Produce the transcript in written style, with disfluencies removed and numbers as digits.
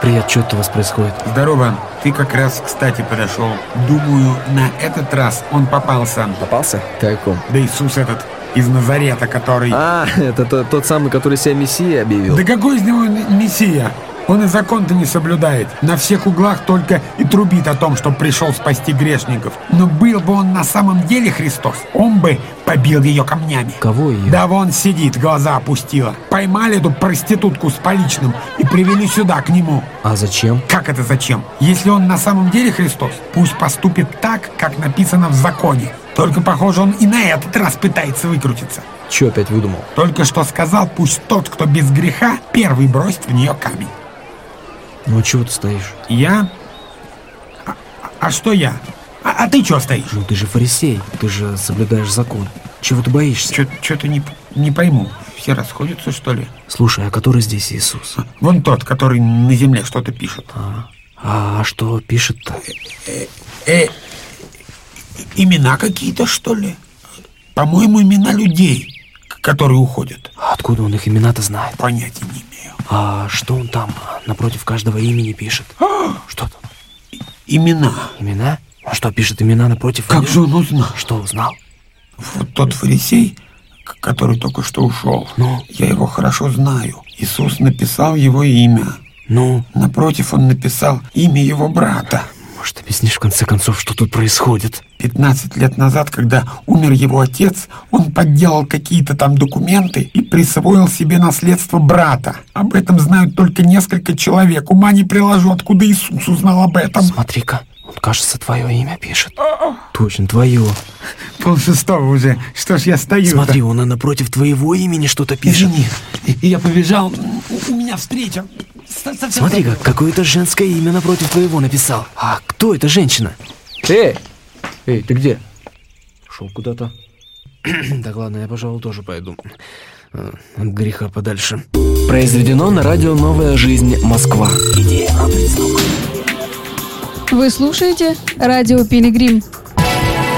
Привет, что это у вас происходит? Здорово, ты как раз кстати подошел. Думаю, на этот раз он попался. Попался? Ты о ком? Да Иисус этот из Назарета, который... Это тот самый, который себя мессией объявил? Да какой из него мессия? Он и закон-то не соблюдает. На всех углах только и трубит о том, что пришел спасти грешников. Но был бы он на самом деле Христос, он бы побил ее камнями. Кого ее? Да вон сидит, глаза опустила. Поймали эту проститутку с поличным и привели сюда, к нему. А зачем? Как это зачем? Если он на самом деле Христос, пусть поступит так, как написано в законе. Только, похоже, он и на этот раз пытается выкрутиться. Че опять выдумал? Только что сказал, пусть тот, кто без греха, первый бросит в нее камень. Ну а чего ты стоишь? Я? А что я? А ты чего стоишь? Ну ты же фарисей, ты же соблюдаешь закон. Чего ты боишься? Что-то не пойму. Все расходятся, что ли? Слушай, а который здесь Иисус? Вон тот, который на земле что-то пишет. А что пишет-то? Имена какие-то, что ли? По-моему, имена людей, которые уходят. А откуда он их имена-то знает? Понятия не имею. А что он там напротив каждого имени пишет? Что там? Имена. Имена? А что пишет имена напротив? Как же он узнал? Что узнал? Вот тот фарисей, который только что ушел. Ну? Я его хорошо знаю. Иисус написал его имя. Ну? Напротив он написал имя его брата. Может, объяснишь в конце концов, что тут происходит? 15 лет назад, когда умер его отец, он подделал какие-то там документы и присвоил себе наследство брата. Об этом знают только несколько человек. Ума не приложу, откуда Иисус узнал об этом. Смотри-ка, он, кажется, твое имя пишет. Точно, твое. 5:30 уже. Что ж я стою? Смотри, он и напротив твоего имени что-то пишет. Извини, я побежал. У меня встреча. Смотри-ка, какое-то женское имя напротив твоего написал. А кто эта женщина? Эй, ты где? Шел куда-то. Так, ладно, я, пожалуй, тоже пойду. От греха подальше. Произведено на радио «Новая жизнь. Москва». Идея адресного. Вы слушаете радио «Пилигрим».